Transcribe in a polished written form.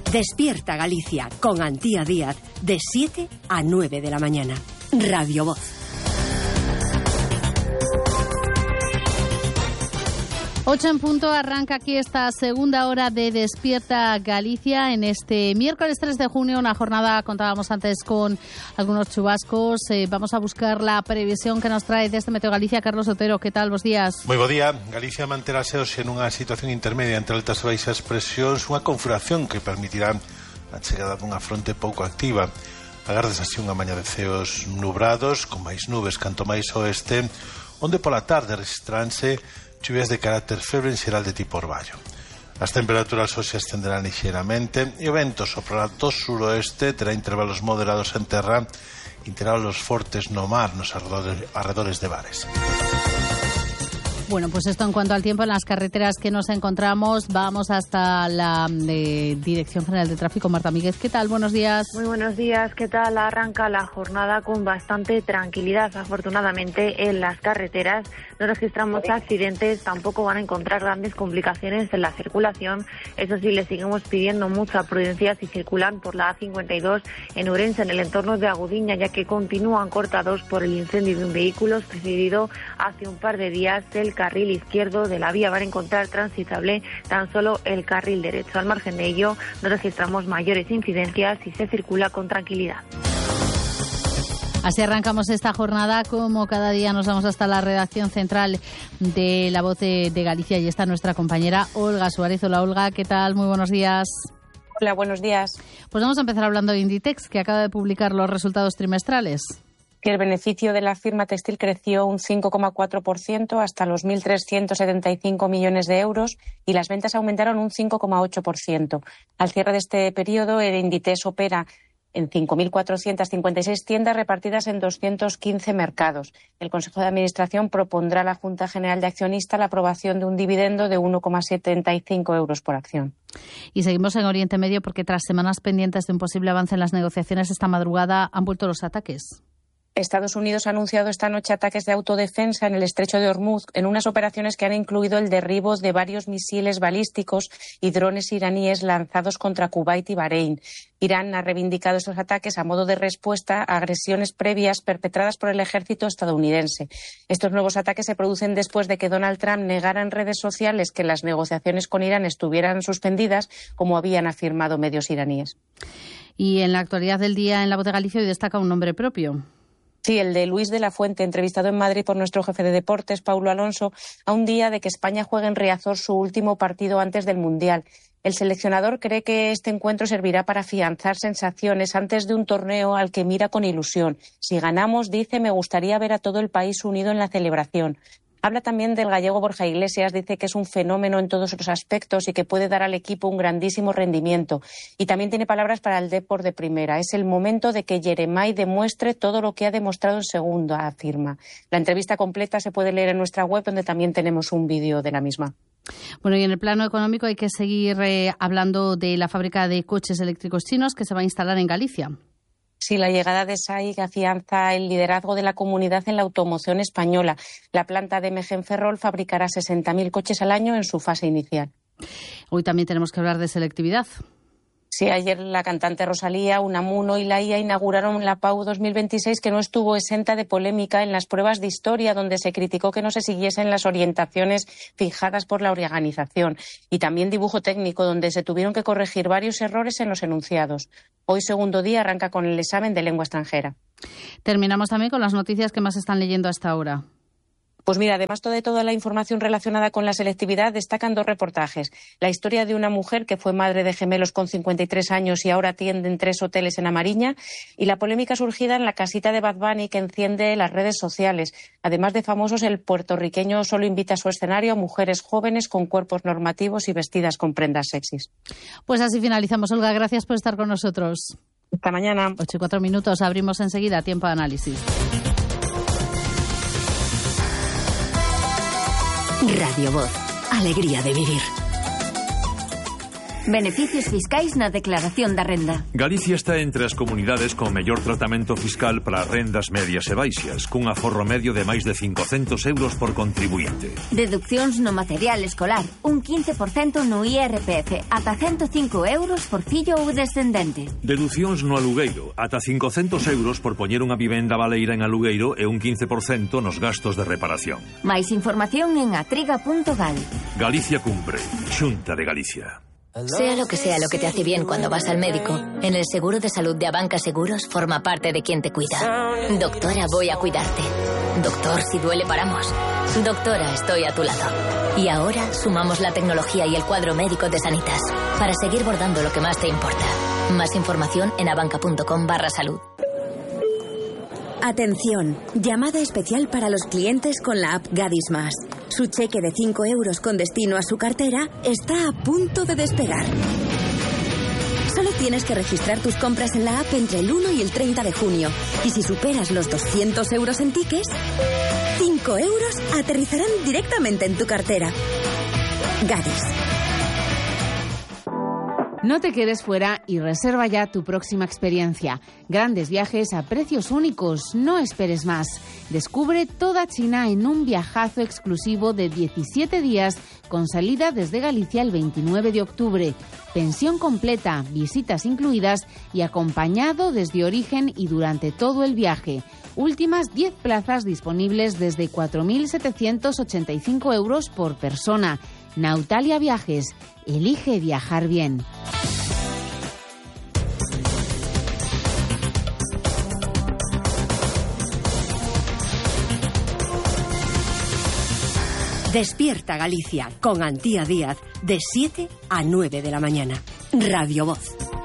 Despierta Galicia con Antía Díaz de 7 a 9 de la mañana. Radio Voz. 8 en punto, arranca aquí esta segunda hora de Despierta Galicia en este miércoles 3 de junio, una jornada, contábamos antes, con algunos chubascos. Vamos a buscar la previsión que nos trae desde Meteo Galicia. Carlos Otero, ¿qué tal? Bos días. Moi bo día. Galicia manterase hoxe nunha situación intermedia entre altas e baixas presións, unha configuración que permitirá a chegada dunha fronte pouco activa. Agardes así unha mañá de ceos nubrados, con máis nubes canto máis oeste, onde pola tarde registranse chuvias de carácter febre en xeral de tipo orballo. As temperaturas hoxe ascenderán lixeiramente e o vento soprará do suroeste, terá intervalos moderados en terra, intervalos fortes no mar, nos arredores de bares. Bueno, pues esto en cuanto al tiempo en las carreteras que nos encontramos. Vamos hasta la Dirección General de Tráfico. Marta Míguez, ¿qué tal? Buenos días. Muy buenos días, ¿qué tal? Arranca la jornada con bastante tranquilidad. Afortunadamente en las carreteras no registramos accidentes, tampoco van a encontrar grandes complicaciones en la circulación. Eso sí, les seguimos pidiendo mucha prudencia si circulan por la A52 en Ourense, en el entorno de Agudiña, ya que continúan cortados por el incendio de un vehículo sucedido hace un par de días. El carril izquierdo de la vía van a encontrar transitable tan solo el carril derecho. Al margen de ello, no registramos mayores incidencias y se circula con tranquilidad. Así arrancamos esta jornada. Como cada día nos vamos hasta la redacción central de La Voz de Galicia y está nuestra compañera Olga Suárez. Hola Olga, ¿qué tal? Muy buenos días. Hola, buenos días. Pues vamos a empezar hablando de Inditex, que acaba de publicar los resultados trimestrales. Que el beneficio de la firma textil creció un 5,4% hasta los 1.375 millones de euros y las ventas aumentaron un 5,8%. Al cierre de este periodo, el Inditex opera en 5.456 tiendas repartidas en 215 mercados. El Consejo de Administración propondrá a la Junta General de Accionistas la aprobación de un dividendo de 1,75 euros por acción. Y seguimos en Oriente Medio porque tras semanas pendientes de un posible avance en las negociaciones, esta madrugada han vuelto los ataques. Estados Unidos ha anunciado esta noche ataques de autodefensa en el estrecho de Hormuz, en unas operaciones que han incluido el derribo de varios misiles balísticos y drones iraníes lanzados contra Kuwait y Bahrein. Irán ha reivindicado estos ataques a modo de respuesta a agresiones previas perpetradas por el ejército estadounidense. Estos nuevos ataques se producen después de que Donald Trump negara en redes sociales que las negociaciones con Irán estuvieran suspendidas, como habían afirmado medios iraníes. Y en la actualidad del día en La Voz de Galicia hoy destaca un nombre propio. Sí, el de Luis de la Fuente, entrevistado en Madrid por nuestro jefe de deportes, Paulo Alonso, a un día de que España juegue en Riazor su último partido antes del Mundial. El seleccionador cree que este encuentro servirá para afianzar sensaciones antes de un torneo al que mira con ilusión. Si ganamos, dice, me gustaría ver a todo el país unido en la celebración. Habla también del gallego Borja Iglesias, dice que es un fenómeno en todos los aspectos y que puede dar al equipo un grandísimo rendimiento. Y también tiene palabras para el Depor de primera. Es el momento de que Yeremay demuestre todo lo que ha demostrado en segunda, afirma. La entrevista completa se puede leer en nuestra web, donde también tenemos un vídeo de la misma. Bueno, y en el plano económico hay que seguir hablando de la fábrica de coches eléctricos chinos que se va a instalar en Galicia. Sí, la llegada de SAIC afianza el liderazgo de la comunidad en la automoción española. La planta de MG en Ferrol fabricará 60.000 coches al año en su fase inicial. Hoy también tenemos que hablar de selectividad. Sí, ayer la cantante Rosalía, Unamuno y la IA inauguraron la PAU 2026, que no estuvo exenta de polémica en las pruebas de historia, donde se criticó que no se siguiesen las orientaciones fijadas por la organización. Y también dibujo técnico, donde se tuvieron que corregir varios errores en los enunciados. Hoy, segundo día, arranca con el examen de lengua extranjera. Terminamos también con las noticias que más están leyendo hasta ahora. Pues mira, además de toda la información relacionada con la selectividad, destacan dos reportajes. La historia de una mujer que fue madre de gemelos con 53 años y ahora atiende en 3 hoteles en Amariña, y la polémica surgida en la casita de Bad Bunny que enciende las redes sociales. Además de famosos, el puertorriqueño solo invita a su escenario a mujeres jóvenes con cuerpos normativos y vestidas con prendas sexys. Pues así finalizamos. Olga, gracias por estar con nosotros. Hasta mañana. 8:04. Abrimos enseguida tiempo de análisis. Radio Voz. Alegría de vivir. Beneficios fiscais na declaración da renda. Galicia está entre as comunidades con mellor tratamento fiscal para rendas medias e baixas, cun aforro medio de máis de 500 euros por contribuinte. Deduccións no material escolar, un 15% no IRPF, ata 105 euros por fillo ou descendente. Deducións no alugueiro, ata 500 euros por poñer unha vivenda baleira en alugueiro e un 15% nos gastos de reparación. Máis información en atriga.gal. Galicia cumpre. Xunta de Galicia. Sea lo que te hace bien cuando vas al médico, en el seguro de salud de Abanca Seguros forma parte de quien te cuida. Doctora, voy a cuidarte. Doctor, si duele paramos. Doctora, estoy a tu lado. Y ahora sumamos la tecnología y el cuadro médico de Sanitas para seguir bordando lo que más te importa. Más información en abanca.com/salud. Atención, llamada especial para los clientes con la app Gadis Más. Su cheque de 5 euros con destino a su cartera está a punto de despegar. Solo tienes que registrar tus compras en la app entre el 1 y el 30 de junio. Y si superas los 200 euros en tickets, 5 euros aterrizarán directamente en tu cartera. Gadis. No te quedes fuera y reserva ya tu próxima experiencia. Grandes viajes a precios únicos. No esperes más. Descubre toda China en un viajazo exclusivo de 17 días con salida desde Galicia el 29 de octubre. Pensión completa, visitas incluidas y acompañado desde origen y durante todo el viaje. Últimas 10 plazas disponibles desde 4.785 euros por persona. Nautalia Viajes. Elige viajar bien. Despierta Galicia con Antía Díaz de 7 a 9 de la mañana. Radio Voz.